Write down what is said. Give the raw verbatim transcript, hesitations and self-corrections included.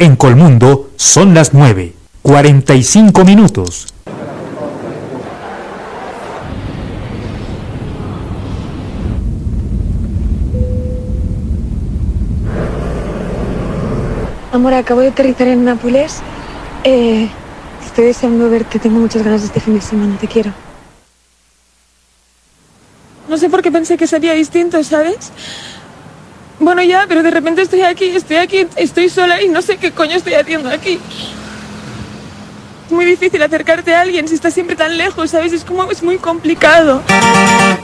En Colmundo son las nueve, cuarenta y cinco minutos. Amor, acabo de aterrizar en Nápoles. Eh, estoy deseando verte, tengo muchas ganas de este fin de semana, te quiero. No sé por qué pensé que sería distinto, ¿sabes? Bueno, ya, pero de repente estoy aquí, estoy aquí, estoy sola y no sé qué coño estoy haciendo aquí. Es muy difícil acercarte a alguien si estás siempre tan lejos, ¿sabes? Es como, es muy complicado.